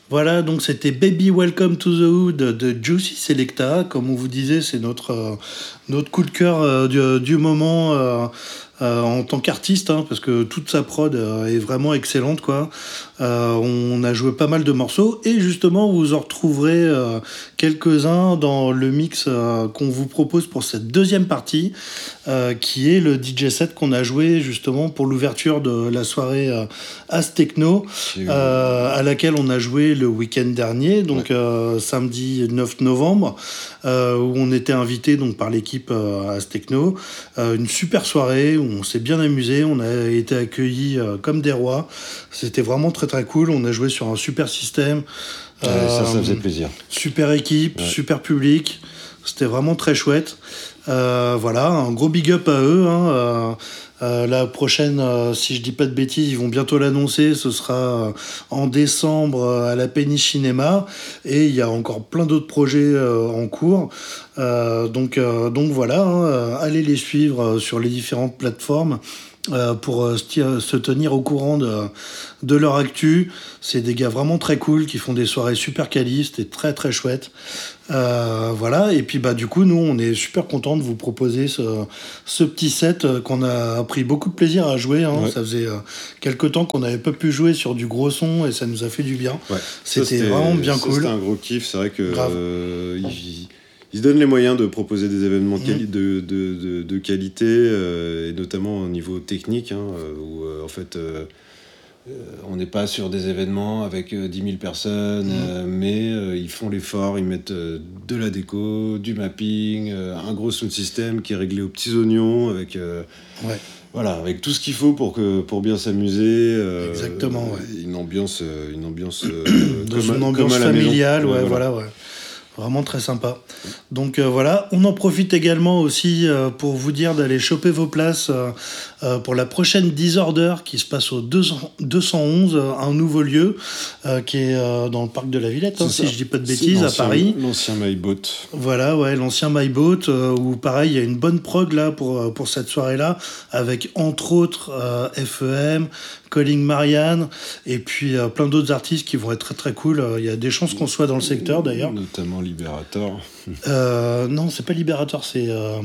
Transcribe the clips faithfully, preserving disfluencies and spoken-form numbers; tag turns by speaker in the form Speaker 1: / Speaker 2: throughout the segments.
Speaker 1: Voilà, donc c'était Baby Welcome to the Hood de Juicy Selecta. Comme on vous disait, c'est notre, euh, notre coup de cœur euh, du, du moment euh, euh, en tant qu'artiste, hein, parce que toute sa prod euh, est vraiment excellente, quoi. Euh, on a joué pas mal de morceaux et justement, vous en retrouverez euh, quelques-uns dans le mix euh, qu'on vous propose pour cette deuxième partie, euh, qui est le D J set qu'on a joué justement pour l'ouverture de la soirée euh, As Techno, euh, à laquelle on a joué le week-end dernier, donc ouais. euh, samedi neuf novembre, euh, où on était invité donc par l'équipe euh, As Techno. Euh, une super soirée où on s'est bien amusé, on a été accueillis euh, comme des rois. C'était vraiment très très cool. On a joué sur un super système.
Speaker 2: Ouais, euh, ça, ça faisait plaisir.
Speaker 1: Super équipe, ouais. Super public. C'était vraiment très chouette. Euh, voilà, un gros big up à eux. Hein. Euh, euh, la prochaine, euh, si je dis pas de bêtises, ils vont bientôt l'annoncer. Ce sera euh, en décembre euh, à la Péniche Cinéma. Et il y a encore plein d'autres projets euh, en cours. Euh, donc, euh, donc voilà, hein, allez les suivre euh, sur les différentes plateformes. Euh, pour euh, se tenir au courant de, de leur actu. C'est des gars vraiment très cool qui font des soirées super qualistes et très très chouettes. Euh, voilà, et puis bah du coup nous on est super contents de vous proposer ce, ce petit set euh, qu'on a pris beaucoup de plaisir à jouer, hein. Ouais. Ça faisait euh, quelques temps qu'on n'avait pas pu jouer sur du gros son et ça nous a fait du bien.
Speaker 2: Ouais.
Speaker 1: C'était,
Speaker 2: ça, c'était
Speaker 1: vraiment bien
Speaker 2: ça,
Speaker 1: cool.
Speaker 2: C'était un gros kiff, c'est vrai que euh, il, ils se donnent les moyens de proposer des événements de, quali- mmh. de, de, de, de qualité, euh, et notamment au niveau technique, hein, où euh, en fait euh, euh, on n'est pas sur des événements avec euh, dix mille personnes, mmh. euh, mais euh, ils font l'effort, ils mettent euh, de la déco, du mapping, euh, un gros sound system qui est réglé aux petits oignons, avec, euh,
Speaker 1: ouais.
Speaker 2: voilà, avec tout ce qu'il faut pour, que, pour bien s'amuser. Euh,
Speaker 1: Exactement, ouais.
Speaker 2: Une ambiance, une ambiance, euh,
Speaker 1: Dans
Speaker 2: comme,
Speaker 1: une ambiance
Speaker 2: comme à la
Speaker 1: familiale,
Speaker 2: maison.
Speaker 1: ouais,
Speaker 2: ouais,
Speaker 1: voilà, ouais. Vraiment très sympa. Donc euh, voilà, on en profite également aussi euh, pour vous dire d'aller choper vos places euh, euh, pour la prochaine Disorder qui se passe au deux cent onze, euh, un nouveau lieu euh, qui est euh, dans le parc de la Villette, hein, si je dis pas de bêtises, à Paris.
Speaker 2: L'ancien MyBoat.
Speaker 1: Voilà, ouais, l'ancien MyBoat, euh, où pareil, il y a une bonne prog là pour, pour cette soirée-là, avec entre autres euh, F E M, Calling Marianne, et puis euh, plein d'autres artistes qui vont être très très cool. Il y a des chances qu'on soit dans le secteur d'ailleurs.
Speaker 2: Notamment Liberator.
Speaker 1: Euh, non, c'est pas Liberator, c'est euh,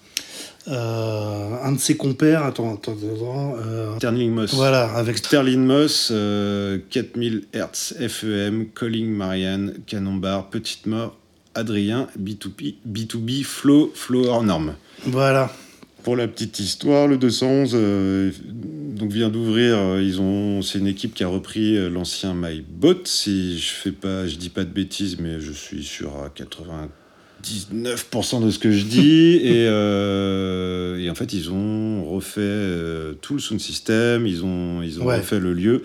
Speaker 1: euh, un de ses compères. Attends, attends, attends. Euh,
Speaker 2: Sterling Moss.
Speaker 1: Voilà, avec
Speaker 2: Sterling Moss, euh, quatre mille hertz, F E M, Calling Marianne, Canon Bar, Petite Mort, Adrien, B deux B, B deux B, Flow, Flow hors norme.
Speaker 1: Voilà.
Speaker 2: Pour la petite histoire, le deux cent onze euh, donc vient d'ouvrir. Euh, ils ont, c'est une équipe qui a repris euh, l'ancien MyBoat. Si je fais pas, je dis pas de bêtises, mais je suis sur à quatre-vingt-dix-neuf pour cent de ce que je dis. et, euh, et en fait, ils ont refait euh, tout le sound system. Ils ont, ils ont ouais. refait le lieu.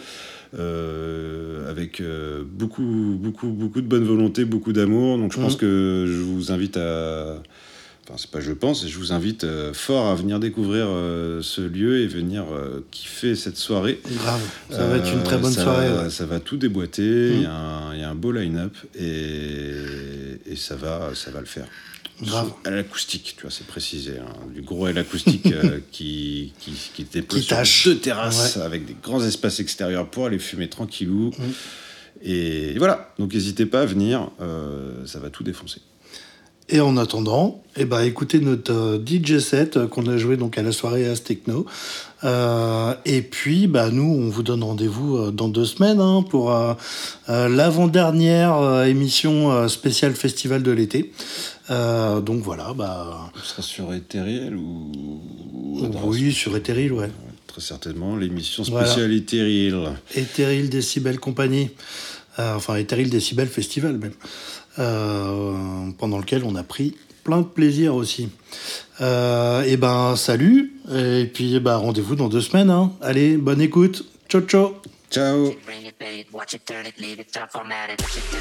Speaker 2: Euh, avec euh, beaucoup, beaucoup, beaucoup de bonne volonté, beaucoup d'amour. Donc je mmh. pense que je vous invite à... Enfin, c'est pas je pense, je vous invite euh, fort à venir découvrir euh, ce lieu et venir euh, kiffer cette soirée.
Speaker 1: Grave, ça euh, va être une très bonne
Speaker 2: ça,
Speaker 1: soirée. Ouais.
Speaker 2: Ça va tout déboîter, il mmh. y, y a un beau line-up et, et ça, va, ça va le faire.
Speaker 1: Grave.
Speaker 2: À l'acoustique, tu vois, c'est précisé. Hein, du gros à l'acoustique euh, qui, qui, qui déploie sur deux terrasses ouais. avec des grands espaces extérieurs pour aller fumer tranquillou. Mmh. Et, et voilà, donc n'hésitez pas à venir, euh, ça va tout défoncer.
Speaker 1: Et en attendant, eh ben, écoutez notre euh, D J set euh, qu'on a joué donc à la soirée As Techno. Euh, et puis, bah, nous, on vous donne rendez-vous euh, dans deux semaines hein, pour euh, euh, l'avant-dernière euh, émission euh, spéciale Festival de l'été. Euh, donc voilà. Bah...
Speaker 2: Ce sera sur Ethereal ou...
Speaker 1: ou oui, sur Ethereal, ouais.
Speaker 2: Très certainement, l'émission spéciale voilà. Ethereal.
Speaker 1: Ethereal Decibel Company. Euh, enfin, Ethereal Decibel Festival même. Euh, pendant lequel on a pris plein de plaisir aussi. Euh, et ben salut, et puis bah, rendez-vous dans deux semaines. Hein. Allez, bonne écoute. Ciao, ciao.
Speaker 2: Ciao.